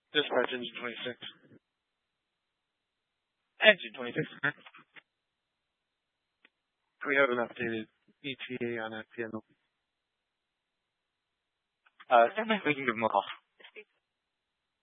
Dispatch engine 26. Engine 26. We have an updated ETA on that panel. Certainly we can give them a call.